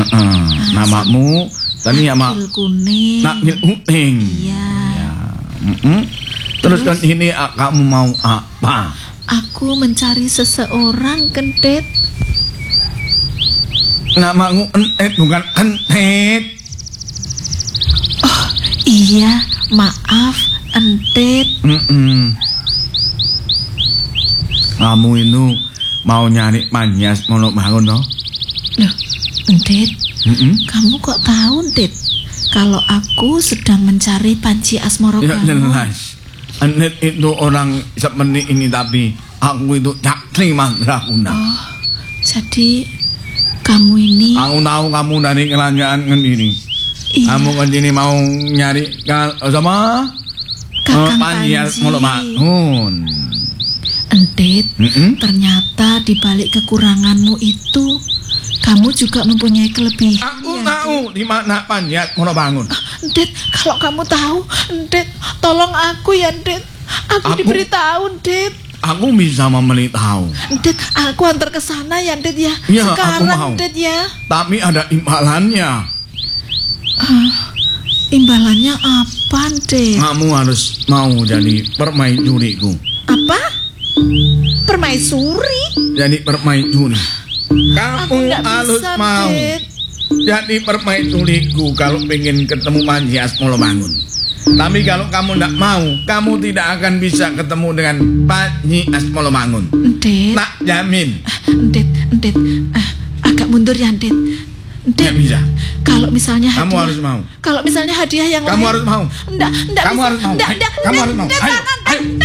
Namamu tadi sama Nakil Kuning. Nakil Kuning. Iya. Ya. Terus kan ini kamu mau apa? Aku mencari seseorang, Kentit. Namamu Entet bukan Entet. Oh, iya, maaf, Entit. Kamu itu mau nyari Manyas mau bangun toh? Loh, Entit. Kamu kok tahu, Entit? Kalau aku sedang mencari Panji Asmoro Ya Bangun. jelas. Entet itu orang seperti ini tapi aku itu Cakri Mandraguna. Oh, jadi kamu ini... Aku tahu kamu dari kerajaan ini. Iya. Kamu kan ini mau nyari sama Kakang Panji Asmoro Bangun. Entit, ternyata di balik kekuranganmu itu kamu juga mempunyai kelebihan. Aku ya, tahu di mana Panji Asmoro Bangun. Entit, kalau kamu tahu, Entit, tolong aku ya, Entit. Aku diberitahu, Entit. Aku bisa memberitahu. Entit, aku antar ke sana ya, Entit ya. Ya, sekarang, aku mau. Entit ya. Tapi ada imbalannya. Imbalannya apa, Entit? Kamu harus mau jadi permaisuriku. Apa? Permaisuri? Jadi permaisuri. Aku Kamu nggak harus bisa, mau Entit. jadi permaisuriku kalau pengen ketemu Panji Asmoro Bangun. Tapi kalau kamu tidak mau, kamu tidak akan bisa ketemu dengan Panji Asmoro Bangun. Entit. Tak jamin. Entit, agak mundur ya, Entit. Tidak bisa. Kalau misalnya Kamu hadiah, harus mau. Kalau misalnya hadiah yang Kamu lain. harus mau. Enggak Kamu bisa. harus mau. Enggak, Kamu harus mau. enggak, Ayo.